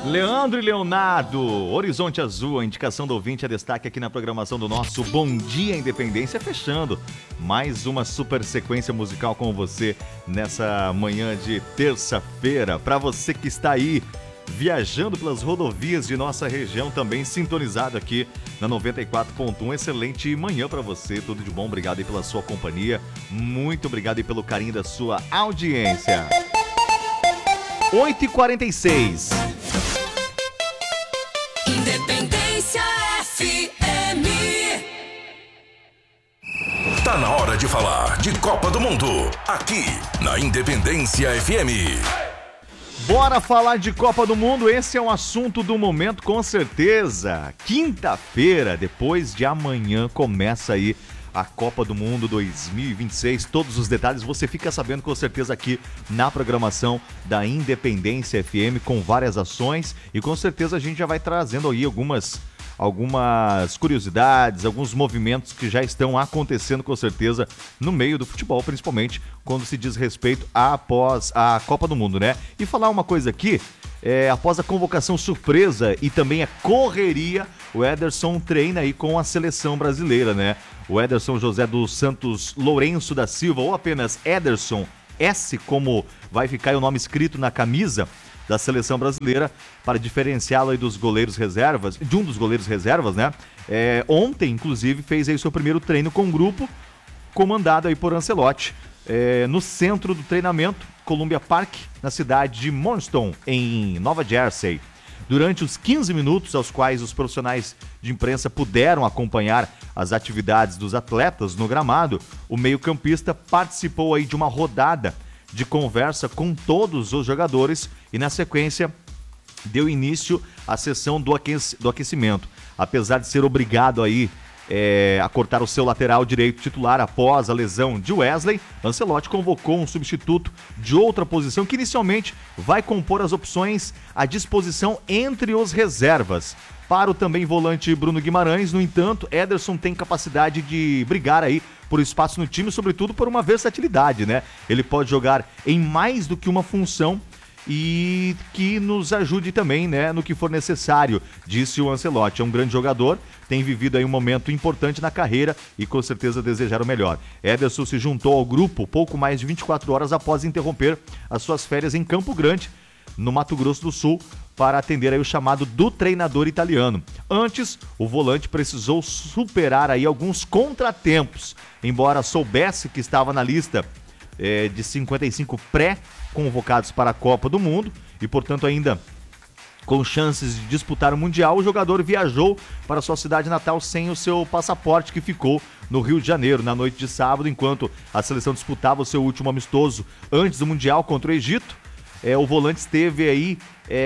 Leandro e Leonardo, Horizonte Azul, a indicação do ouvinte, a destaque aqui na programação do nosso Bom Dia Independência, fechando mais uma super sequência musical com você nessa manhã de terça-feira. Para você que está aí viajando pelas rodovias de nossa região, também sintonizado aqui na 94.1, excelente manhã para você, tudo de bom, obrigado aí pela sua companhia, muito obrigado aí pelo carinho da sua audiência. 8h46. Independência FM. Tá na hora de falar de Copa do Mundo, aqui na Independência FM. Bora falar de Copa do Mundo, esse é um assunto do momento com certeza. Quinta-feira, depois de amanhã, começa aí a Copa do Mundo 2026. Todos os detalhes você fica sabendo com certeza aqui na programação da Independência FM, com várias ações, e com certeza a gente já vai trazendo aí algumas curiosidades, alguns movimentos que já estão acontecendo com certeza no meio do futebol, principalmente quando se diz respeito após a Copa do Mundo, né? E falar uma coisa aqui, após a convocação surpresa e também a correria, o Ederson treina aí com a seleção brasileira, né? O Ederson José dos Santos Lourenço da Silva, ou apenas Ederson S, como vai ficar aí o nome escrito na camisa da seleção brasileira, para diferenciá-lo aí dos goleiros reservas, de um dos goleiros reservas, né? Ontem, inclusive, fez aí o seu primeiro treino com o grupo, comandado aí por Ancelotti, no centro do treinamento, Columbia Park, na cidade de Morristown, em Nova Jersey. Durante os 15 minutos aos quais os profissionais de imprensa puderam acompanhar as atividades dos atletas no gramado, o meio-campista participou aí de uma rodada de conversa com todos os jogadores e, na sequência, deu início à sessão do aquecimento. Apesar de ser obrigado aí a cortar o seu lateral direito titular após a lesão de Wesley, Ancelotti convocou um substituto de outra posição que inicialmente vai compor as opções à disposição entre os reservas. Para o também volante Bruno Guimarães, no entanto, Ederson tem capacidade de brigar aí por espaço no time, sobretudo por uma versatilidade, né? Ele pode jogar em mais do que uma função e que nos ajude também, né, no que for necessário, disse o Ancelotti. É um grande jogador, tem vivido aí um momento importante na carreira e com certeza desejar o melhor. Ederson se juntou ao grupo pouco mais de 24 horas após interromper as suas férias em Campo Grande, no Mato Grosso do Sul, para atender aí o chamado do treinador italiano. Antes, o volante precisou superar aí alguns contratempos, embora soubesse que estava na lista de 55 pré-convocados para a Copa do Mundo e, portanto, ainda com chances de disputar o Mundial, o jogador viajou para sua cidade natal sem o seu passaporte, que ficou no Rio de Janeiro na noite de sábado, enquanto a seleção disputava o seu último amistoso antes do Mundial contra o Egito. O volante esteve aí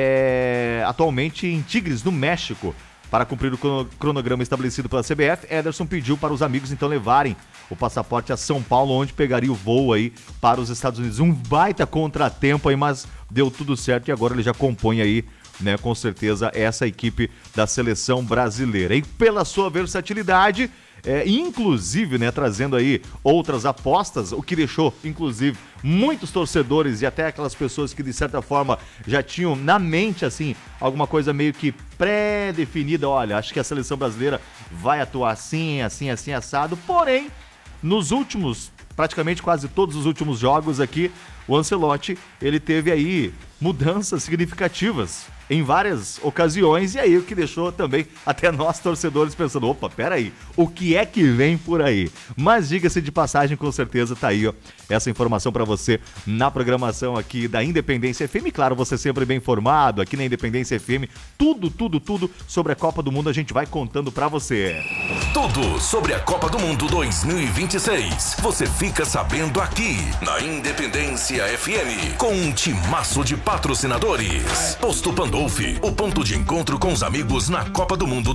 atualmente em Tigres, no México. Para cumprir o cronograma estabelecido pela CBF, Ederson pediu para os amigos então levarem o passaporte a São Paulo, onde pegaria o voo aí para os Estados Unidos. Um baita contratempo aí, mas deu tudo certo e agora ele já compõe aí, né, com certeza, essa equipe da seleção brasileira. E pela sua versatilidade, inclusive, né, trazendo aí outras apostas, o que deixou, inclusive, muitos torcedores e até aquelas pessoas que, de certa forma, já tinham na mente, assim, alguma coisa meio que pré-definida. Olha, acho que a seleção brasileira vai atuar assim, assim, assim, assado. Porém, nos últimos, praticamente quase todos os últimos jogos aqui, o Ancelotti, ele teve aí mudanças significativas em várias ocasiões, e aí o que deixou também até nós torcedores pensando, opa, peraí, o que é que vem por aí? Mas diga-se de passagem, com certeza tá aí, ó, essa informação para você na programação aqui da Independência FM. Claro, você sempre bem informado aqui na Independência FM, tudo sobre a Copa do Mundo a gente vai contando para você. Tudo sobre a Copa do Mundo 2026, você fica sabendo aqui na Independência FM, com um timaço de patrocinadores. Posto Pandolfi, o ponto de encontro com os amigos na Copa do Mundo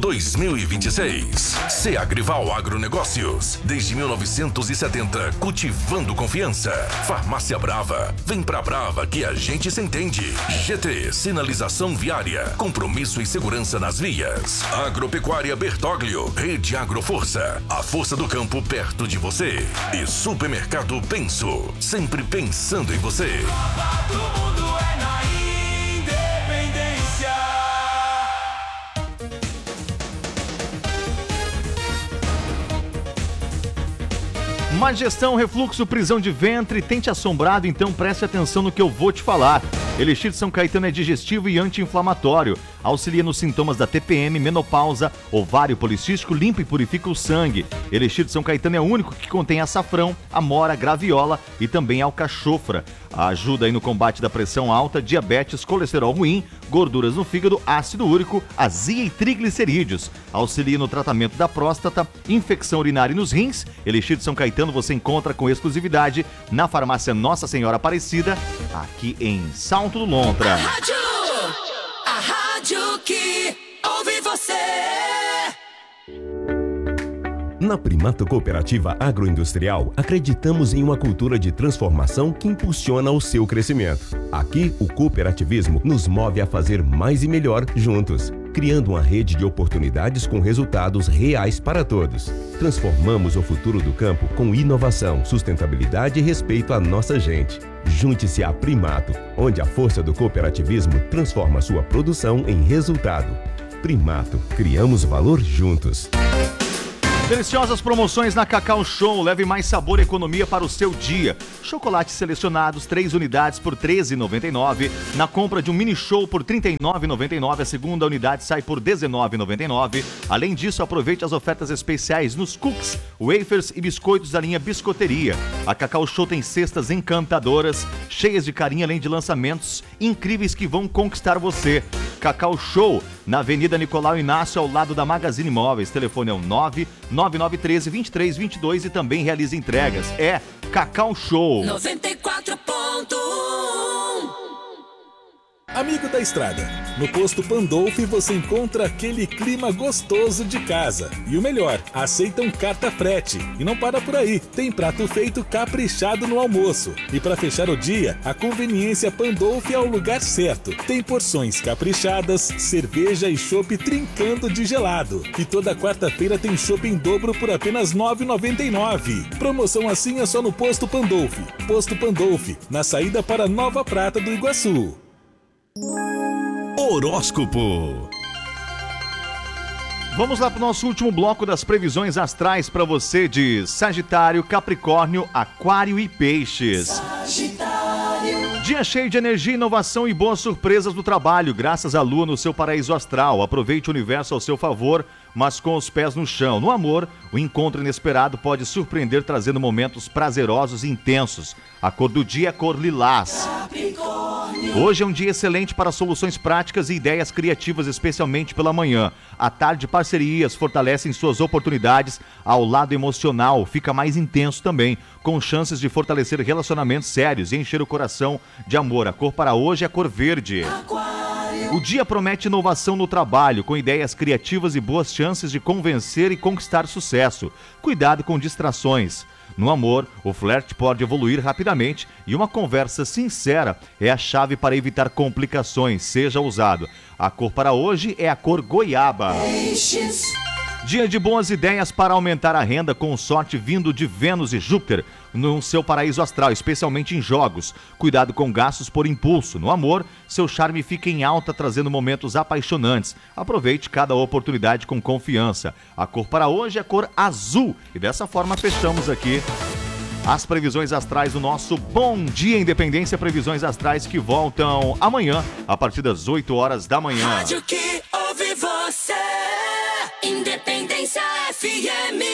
2026. Agrival Agronegócios, desde 1970, cultivando confiança. Farmácia Brava, vem pra Brava que a gente se entende. GT, sinalização viária, compromisso e segurança nas vias. Agropecuária Bertoglio, Rede Agroforça, a força do campo perto de você. E Supermercado Penso, sempre pensando em você. Copa do Mundo é na Independência. Má digestão, refluxo, prisão de ventre, tente assombrado, então preste atenção no que eu vou te falar. Elixir de São Caetano é digestivo e anti-inflamatório. Auxilia nos sintomas da TPM, menopausa, ovário policístico, limpa e purifica o sangue. Elixir de São Caetano é o único que contém açafrão, amora, graviola e também alcachofra. Ajuda aí no combate da pressão alta, diabetes, colesterol ruim, gorduras no fígado, ácido úrico, azia e triglicerídeos. Auxilia no tratamento da próstata, infecção urinária nos rins. Elixir de São Caetano você encontra com exclusividade na farmácia Nossa Senhora Aparecida, aqui em Salto do Lontra. A rádio que ouve você. Na Primato Cooperativa Agroindustrial, acreditamos em uma cultura de transformação que impulsiona o seu crescimento. Aqui, o cooperativismo nos move a fazer mais e melhor juntos, criando uma rede de oportunidades com resultados reais para todos. Transformamos o futuro do campo com inovação, sustentabilidade e respeito à nossa gente. Junte-se à Primato, onde a força do cooperativismo transforma sua produção em resultado. Primato, criamos valor juntos. Deliciosas promoções na Cacau Show. Leve mais sabor e economia para o seu dia. Chocolates selecionados, 3 unidades por R$ 13,99. Na compra de um mini show por R$ 39,99, a segunda unidade sai por R$ 19,99. Além disso, aproveite as ofertas especiais nos cookies, wafers e biscoitos da linha Biscoteria. A Cacau Show tem cestas encantadoras, cheias de carinho, além de lançamentos incríveis que vão conquistar você. Cacau Show, na Avenida Nicolau Inácio, ao lado da Magazine Móveis. Telefone é o 99913-2322 e também realiza entregas. É Cacau Show. 94.1. Amigo da estrada, no posto Pandolfi você encontra aquele clima gostoso de casa. E o melhor, aceitam carta frete. E não para por aí, tem prato feito caprichado no almoço. E para fechar o dia, a conveniência Pandolfi é o lugar certo. Tem porções caprichadas, cerveja e chopp trincando de gelado. E toda quarta-feira tem chopp em dobro por apenas R$ 9,99. Promoção assim é só no posto Pandolfi. Posto Pandolfi, na saída para Nova Prata do Iguaçu. Horóscopo. Vamos lá para o nosso último bloco das previsões astrais para você de Sagitário, Capricórnio, Aquário e Peixes. Sagitário. Dia cheio de energia, inovação e boas surpresas no trabalho, graças à lua no seu paraíso astral. Aproveite o universo ao seu favor, mas com os pés no chão. No amor, o encontro inesperado pode surpreender, trazendo momentos prazerosos e intensos. A cor do dia é a cor lilás. Hoje é um dia excelente para soluções práticas e ideias criativas, especialmente pela manhã. À tarde, parcerias fortalecem suas oportunidades. Ao lado emocional, fica mais intenso também, com chances de fortalecer relacionamentos sérios e encher o coração de amor. A cor para hoje é a cor verde. O dia promete inovação no trabalho, com ideias criativas e boas chances de convencer e conquistar sucesso. Cuidado com distrações. No amor, o flerte pode evoluir rapidamente e uma conversa sincera é a chave para evitar complicações. Seja ousado. A cor para hoje é a cor goiaba. Dia de boas ideias para aumentar a renda, com sorte vindo de Vênus e Júpiter no seu paraíso astral, especialmente em jogos. Cuidado com gastos por impulso. No amor, seu charme fica em alta, trazendo momentos apaixonantes. Aproveite cada oportunidade com confiança. A cor para hoje é a cor azul. E dessa forma fechamos aqui as previsões astrais do nosso Bom Dia Independência. Previsões astrais que voltam amanhã, a partir das 8 horas da manhã. Rádio que ouve você. Independência FM.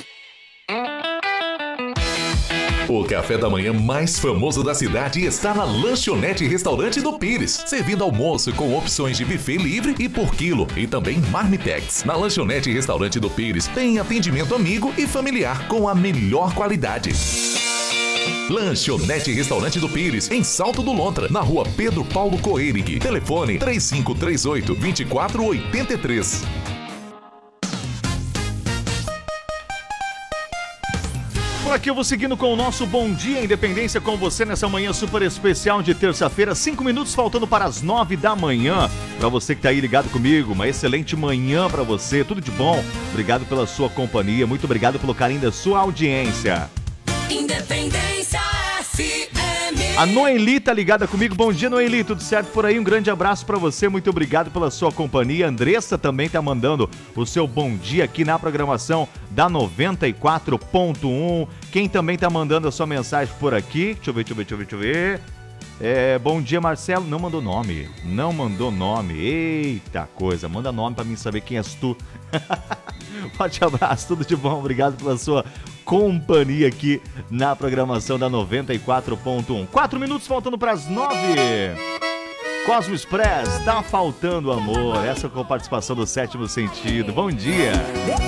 O café da manhã mais famoso da cidade está na Lanchonete Restaurante do Pires, servindo almoço com opções de buffet livre e por quilo e também marmitex. Na Lanchonete Restaurante do Pires tem atendimento amigo e familiar com a melhor qualidade. Lanchonete Restaurante do Pires, em Salto do Lontra, na rua Pedro Paulo Coerig. Telefone 3538-2483. Por aqui eu vou seguindo com o nosso Bom Dia Independência com você nessa manhã super especial de terça-feira, 5 minutos faltando para as 9 da manhã. Para você que tá aí ligado comigo, uma excelente manhã para você, tudo de bom. Obrigado pela sua companhia, muito obrigado pelo carinho da sua audiência. Independência FM. A Noeli tá ligada comigo. Bom dia, Noeli. Tudo certo por aí? Um grande abraço pra você. Muito obrigado pela sua companhia. Andressa também tá mandando o seu bom dia aqui na programação da 94.1. Quem também tá mandando a sua mensagem por aqui? Deixa eu ver. Bom dia, Marcelo. Não mandou nome. Eita coisa. Manda nome pra mim saber quem és tu. Forte abraço, tudo de bom. Obrigado pela sua companhia aqui na programação da 94.1. 4 minutos faltando para as 9. Cosmo Express, tá faltando amor. Essa com a participação do Sétimo Sentido. Bom dia.